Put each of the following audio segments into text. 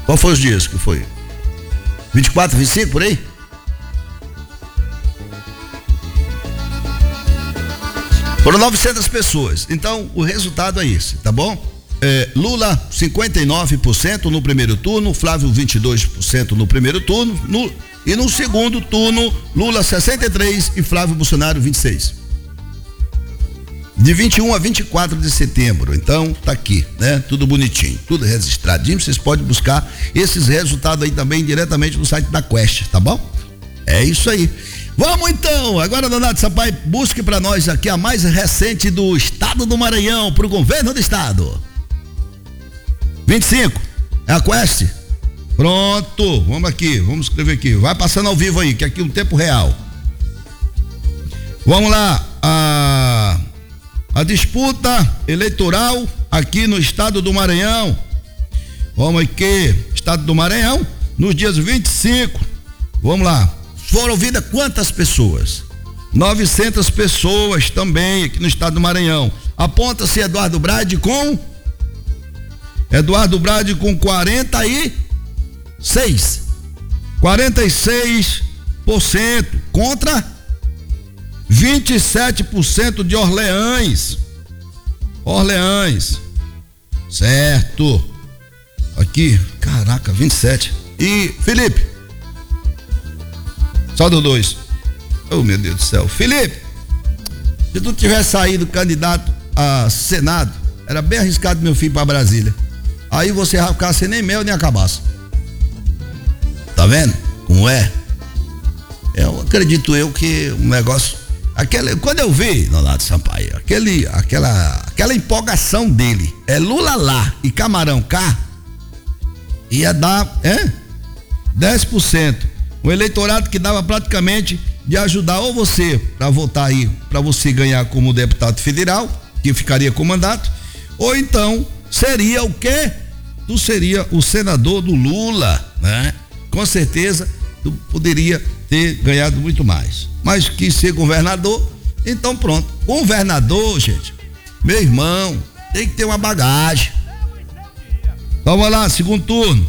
Qual foi os dias que foi? 24, 25, por aí? Foram 900 pessoas. Então, o resultado é esse, tá bom? Lula 59% no primeiro turno, Flávio 22% no primeiro turno, e no segundo turno, Lula 63% e Flávio Bolsonaro 26%. De 21 a 24 de setembro, então tá aqui, né? Tudo bonitinho, tudo registradinho, vocês podem buscar esses resultados aí também diretamente no site da Quest, tá bom? É isso aí. Vamos então, agora Donato Sampaio, busque para nós aqui a mais recente do estado do Maranhão, pro governo do estado. 25, é a Quest? Pronto, vamos aqui, vamos escrever aqui, vai passando ao vivo aí, que aqui é um tempo real. Vamos lá, a disputa eleitoral aqui no estado do Maranhão. Vamos aqui, estado do Maranhão, nos dias 25, vamos lá, foram ouvidas quantas pessoas? 900 pessoas também aqui no estado do Maranhão. Aponta-se Eduardo Brade com 46% contra 27% de Orleans, certo? Aqui, caraca, 27. E Felipe, só do 2. Oh, meu Deus do céu. Felipe, se tu tivesse saído candidato a Senado, era bem arriscado meu filho para Brasília. Aí você vai ficar sem nem mel nem a cabaça. Tá vendo como é? Eu acredito que um negócio, quando eu vi Donato Sampaio, aquela empolgação dele, Lula lá e Camarão cá, ia dar 10%. Um eleitorado que dava praticamente de ajudar ou você para votar aí, para você ganhar como deputado federal, que ficaria com mandato, ou então seria o quê? Tu seria o senador do Lula, né? Com certeza tu poderia ter ganhado muito mais, mas quis ser governador, então pronto. Governador, gente, meu irmão, tem que ter uma bagagem. Então vamos lá, segundo turno.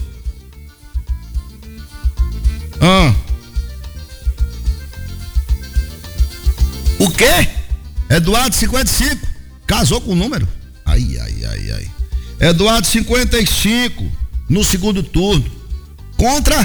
O quê? Eduardo 55, casou com o número. Ai. Eduardo 55 no segundo turno contra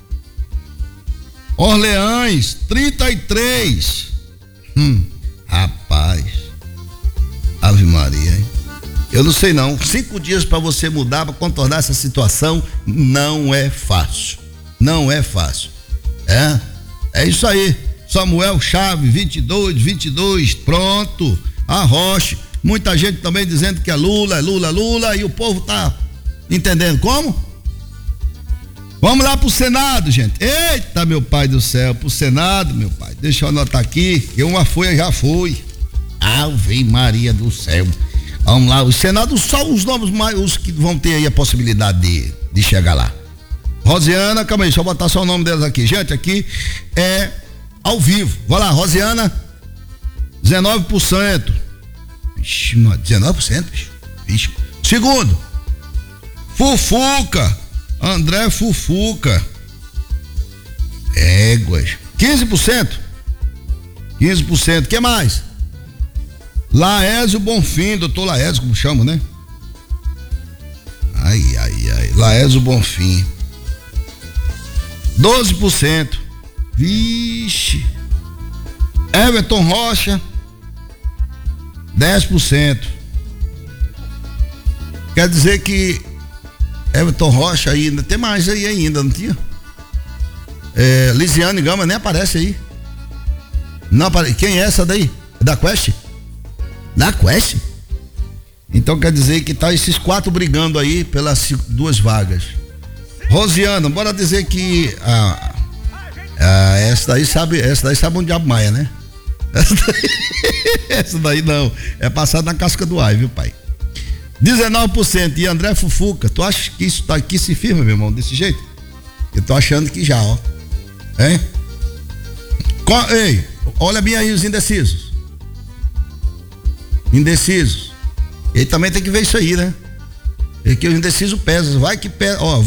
Orleans 33. Rapaz, Ave Maria, hein? Eu não sei não, 5 dias para você mudar, para contornar essa situação, não é fácil. Não é fácil. É isso aí. Samuel Chaves 22, pronto. Arroche. Muita gente também dizendo que é Lula, e o povo tá entendendo como? Vamos lá pro Senado, gente. Eita, meu pai do céu, pro Senado, meu pai. Deixa eu anotar aqui, que uma foi, já foi. Ave Maria do céu. Vamos lá, o Senado, só os nomes mais, os que vão ter aí a possibilidade de chegar lá. Rosiana, calma aí, deixa eu botar só o nome delas aqui. Gente, aqui é ao vivo. Vai lá, Rosiana, 19%. Vixe, 19%, bicho. Segundo, Fufuca, André Fufuca. Éguas. 15%. 15%. O que mais? Laésio Bonfim, doutor Laésio, como chama, né? Ai. Laésio Bonfim. 12%. Vixe. Everton Rocha, 10%. Quer dizer que Everton Rocha ainda, tem mais aí ainda, não tinha? Lisiane Gama nem aparece aí. Não aparece. Quem é essa daí? Da Quest? Da Quest? Então quer dizer que tá esses 4 brigando aí pelas 2 vagas. Rosiana, bora dizer que essa daí sabe um diabo maia, né? Essa daí não, é passado na casca do ai, viu, pai? 19%. E André Fufuca, tu acha que isso tá aqui se firma, meu irmão, desse jeito? Eu tô achando que já, ó. Hein? Ei, olha bem aí os indecisos. Ele também tem que ver isso aí, né? Porque o indeciso pesa, vai que pesa, ó.